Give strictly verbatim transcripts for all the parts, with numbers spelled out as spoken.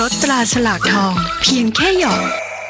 รสตราฉลากทองเพียงแค่หยอด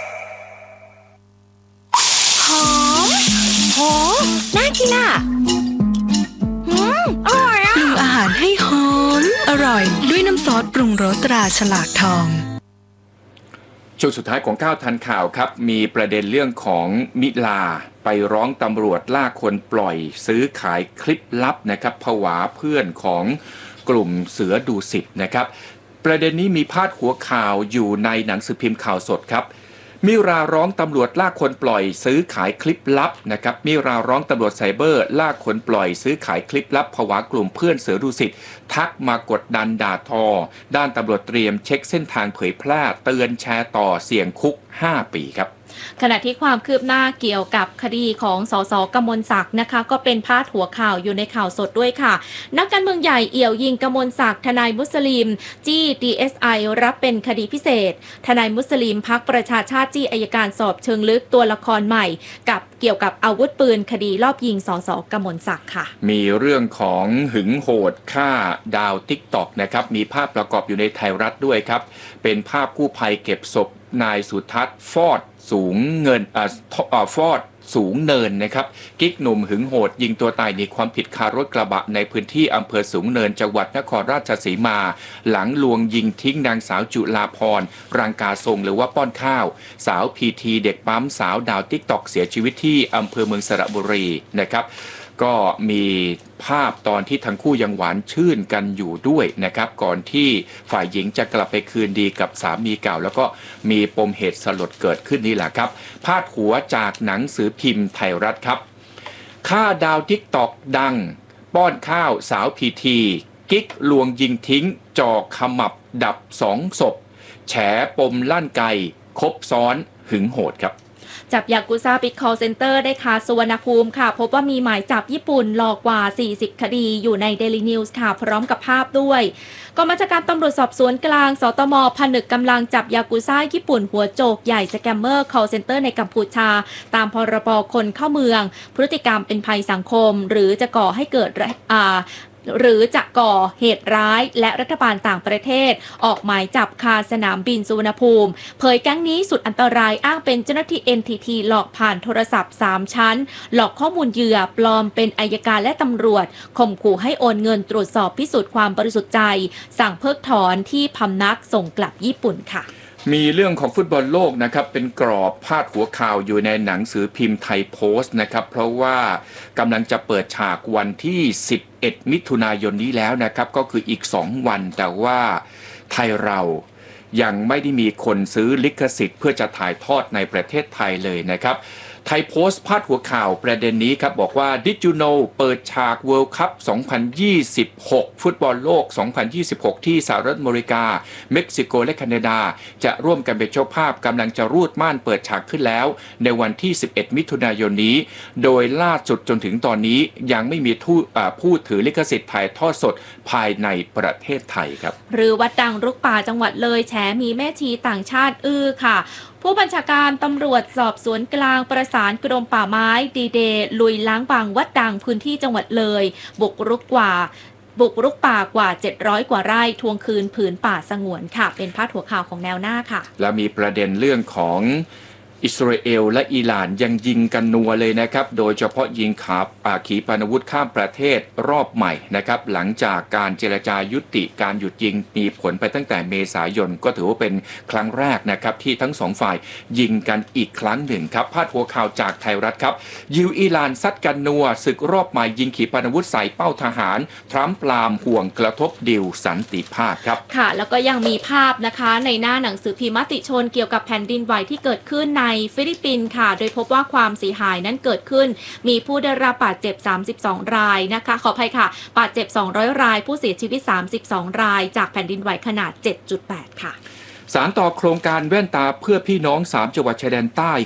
หอมโหน่ากินอ่ะอืมอร่อยอ่ะปรุงอาหารให้หอมอร่อยด้วยน้ำซอสปรุงรสตราฉลากทองช่วงสุดท้ายของก้าวทันข่าวครับมีประเด็นเรื่องของมิลาไปร้องตำรวจล่าคนปล่อยซื้อขายคลิปลับนะครับผวาเพื่อนของกลุ่มเสือดุสิตนะครับประเด็นนี้มีพาดหัวข่าวอยู่ในหนังสือพิมพ์ข่าวสดครับมิราร้องตำรวจล่าคนปล่อยซื้อขายคลิปลับนะครับมิราร้องตำรวจไซเบอร์ล่าคนปล่อยซื้อขายคลิปลับผวากลุ่มเพื่อนเสือดุสิตทักมากดดันด่าทอด้านตำรวจเตรียมเช็คเส้นทางเผยแพร่เตือนแชร์ต่อเสี่ยงคุกห้าปีครับขณะที่ความคืบหน้าเกี่ยวกับคดีของสสกมลศักดิ์นะคะก็เป็นพาดหัวข่าวอยู่ในข่าวสดด้วยค่ะนักการเมืองใหญ่เอี่ยวยิงกมลศักดิ์ทนายมุสลิมจี้ ดี เอส ไอ รับเป็นคดีพิเศษทนายมุสลิมพรรคประชาชาติจี้อัยการสอบเชิงลึกตัวละครใหม่กับเกี่ยวกับอาวุธปืนคดีลอบยิงสสกมลศักดิ์ค่ะมีเรื่องของหึงโหดฆ่าดาวติ๊กต็อกนะครับมีภาพประกอบอยู่ในไทยรัฐด้วยครับเป็นภาพกู้ภัยเก็บศพนายสุทัศน์ฟอดสูงเงินอ่าฟอดสูงเนินนะครับกิ๊กหนุ่มหึงโหดยิงตัวตายในความผิดคารถกระบะในพื้นที่อำเภอสูงเนินจังหวัดนครราชสีมาหลังลวงยิงทิ้งนางสาวจุฬาพรรังกาทรงหรือว่าป้อนข้าวสาวพีทีเด็กปั๊มสาวดาวติ๊กต็อกเสียชีวิตที่อำเภอเมืองสระบุรีนะครับก็มีภาพตอนที่ทั้งคู่ยังหวานชื่นกันอยู่ด้วยนะครับก่อนที่ฝ่ายหญิงจะกลับไปคืนดีกับสามีเก่าแล้วก็มีปมเหตุสลดเกิดขึ้นนี่แหละครับพาดหัวจากหนังสือพิมพ์ไทยรัฐครับฆ่าดาวทิกตอกดังป้อนข้าวสาวพีทีกิ๊กลวงยิงทิ้งจอกขมับดับสองศพแฉปมลั่นไกคบซ้อนหึงโหดครับจับยากุซ่าปิด call center ได้คาสุวรรณภูมิค่ะพบว่ามีหมายจับญี่ปุ่นหลอกกว่าสี่สิบคดีอยู่ใน Daily News ค่ะพร้อมกับภาพด้วยกองบัญชาการตำรวจสอบสวนกลางสตม.ผนึกกำลังจับยากุซ่าญี่ปุ่นหัวโจกใหญ่สแกมเมอร์ call center ในกัมพูชาตามพรบคนเข้าเมืองพฤติกรรมเป็นภัยสังคมหรือจะก่อให้เกิดอ่าหรือจะก่อเหตุร้ายและรัฐบาลต่างประเทศออกหมายจับคาสนามบินสุวรรณภูมิเผยแก๊งนี้สุดอันตรายอ้างเป็นเจ้าหน้าที่ เอ็น ที ที หลอกผ่านโทรศัพท์สามชั้นหลอกข้อมูลเหยื่อปลอมเป็นอัยการและตำรวจข่มขู่ให้โอนเงินตรวจสอบพิสูจน์ความบริสุทธิ์ใจสั่งเพิกถอนที่พำนักส่งกลับญี่ปุ่นค่ะมีเรื่องของฟุตบอลโลกนะครับเป็นกรอบพาดหัวข่าวอยู่ในหนังสือพิมพ์ไทยโพสต์นะครับเพราะว่ากำลังจะเปิดฉากวันที่สิบเอ็ดมิถุนายนนี้แล้วนะครับก็คืออีกสองวันแต่ว่าไทยเรายังไม่ได้มีคนซื้อลิขสิทธิ์เพื่อจะถ่ายทอดในประเทศไทยเลยนะครับไทยโพสต์พาดหัวข่าวประเด็นนี้ครับบอกว่า Did you know เปิดฉาก World Cup สองพันยี่สิบหกฟุตบอลโลกสองพันยี่สิบหกที่สหรัฐอเมริกาเม็กซิโกและแคนาดาจะร่วมกันเป็นเจ้าภาพกำลังจะรูดม่านเปิดฉากขึ้นแล้วในวันที่สิบเอ็ดมิถุนายนนี้โดยล่าสุดจนถึงตอนนี้ยังไม่มีผู้ถือลิขสิทธิ์ถ่ายทอดสดภายในประเทศไทยครับหรือวัดดังรุกป่าจังหวัดเลยแฉมีแม่ชีต่างชาติอื้อค่ะผู้บัญชาการตำรวจสอบสวนกลางประสานกรมป่าไม้ดีเดย์ลุยล้างบางวัดดังพื้นที่จังหวัดเลยบุกรุกกว่าบุกรุกป่ากว่าเจ็ดร้อยกว่าไร่ทวงคืนผืนป่าสงวนค่ะเป็นพาดหัวข่าวของแนวหน้าค่ะและมีประเด็นเรื่องของอิสราเอลและอิหร่านยังยิงกันนัวเลยนะครับโดยเฉพาะยิงขาขีปนาวุธข้ามประเทศรอบใหม่นะครับหลังจากการเจรจายุติการหยุดยิงมีผลไปตั้งแต่เมษายนก็ถือว่าเป็นครั้งแรกนะครับที่ทั้งสองฝ่ายยิงกันอีกครั้งหนึ่งครับพาดหัวข่าวจากไทยรัฐครับยิวอิหร่านซัดกันนัวศึกรอบใหม่ยิงขีปนาวุธใส่เป้าทหารทรัมป์ปรามห่วงกระทบดิวสันติภาพครับค่ะแล้วก็ยังมีภาพนะคะในหน้าหนังสือพิมพ์มติชนเกี่ยวกับแผ่นดินไหวที่เกิดขึ้นในฟิลิปปินส์ค่ะโดยพบว่าความเสียหายนั้นเกิดขึ้นมีผู้ได้รับบาดเจ็บสามสิบสองรายนะคะขออภัยค่ะบาดเจ็บสองร้อยรายผู้เสียชีวิตสามสิบสองรายจากแผ่นดินไหวขนาด เจ็ดจุดแปด ค่ะสารต่อโครงการแว่นตาเพื่อพี่น้องสามจังหวัดชายแดนใต้ครับ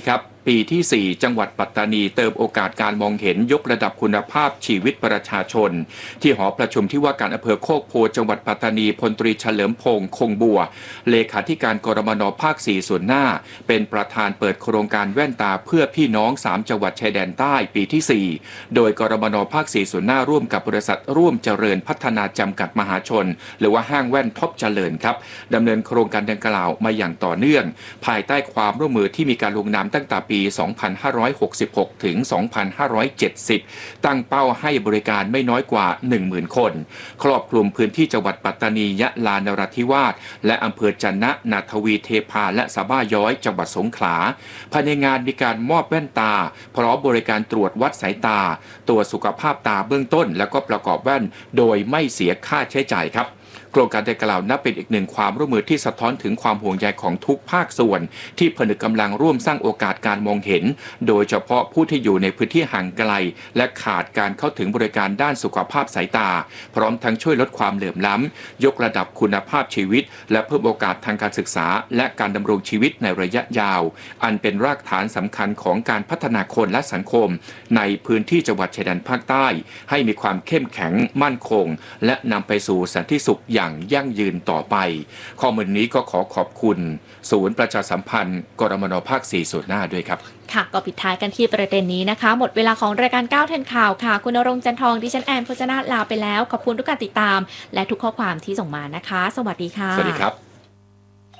ปีที่สี่จังหวัดปัตตานีเติมโอกาสการมองเห็นยกระดับคุณภาพชีวิตประชาชนที่หอประชุมที่ว่าการอำเภอโคกโพจังหวัดปัตตานีพลตรีเฉลิมพงษ์คงบัวเลขาธิการกรมน.ภาคสี่ส่วนหน้าเป็นประธานเปิดโครงการแว่นตาเพื่อพี่น้องสามจังหวัดชายแดนใต้ปีที่สี่โดยกรมน.ภาคสี่ส่วนหน้าร่วมกับบริษัทร่วมเจริญพัฒนาจำกัดมหาชนหรือว่าห้างแว่นท็อปเจริญครับดำเนินโครงการดังกล่าวมาอย่างต่อเนื่องภายใต้ความร่วมมือที่มีการลงนามตั้งแต่ปี สองพันห้าร้อยหกสิบหก ถึง สองพันห้าร้อยเจ็ดสิบ ตั้งเป้าให้บริการไม่น้อยกว่า หนึ่งหมื่น คนครอบคลุมพื้นที่จังหวัดปัตตานียะลานราธิวาสและอำเภอจันนะนาทวีเทพาและสะบ้าย้อยจังหวัดสงขลาภายในงานมีการมอบแว่นตาพร้อมบริการตรวจวัดสายตาตรวจสุขภาพตาเบื้องต้นแล้วก็ประกอบแว่นโดยไม่เสียค่าใช้จ่ายครับโครงการดังกล่าวนับเป็นอีกหนึ่งความร่วมมือที่สะท้อนถึงความห่วงใยของทุกภาคส่วนที่ผนึกกำลังร่วมสร้างโอกาสการมองเห็นโดยเฉพาะผู้ที่อยู่ในพื้นที่ห่างไกลและขาดการเข้าถึงบริการด้านสุขภาพสายตาพร้อมทั้งช่วยลดความเหลื่อมล้ำยกระดับคุณภาพชีวิตและเพิ่มโอกาสทางการศึกษาและการดำรงชีวิตในระยะยาวอันเป็นรากฐานสำคัญของการพัฒนาคนและสังคมในพื้นที่จังหวัดชายแดนภาคใต้ให้มีความเข้มแข็งมั่นคงและนำไปสู่สันติสุขอย่างยั่งยืนต่อไปข้อมูลนี้ก็ขอขอบคุณศูนย์ประชาสัมพันธ์กรมน.ภาคสี่ส่วนหน้าด้วยครับค่ะก็ปิดท้ายกันที่ประเด็นนี้นะคะหมดเวลาของรายการก้าวทันข่าวค่ะคุณณรงค์จันทองดิฉันแอนพจนาถลาไปแล้วขอบคุณทุกการติดตามและทุกข้อความที่ส่งมานะคะสวัสดีค่ะสวัสดีครับ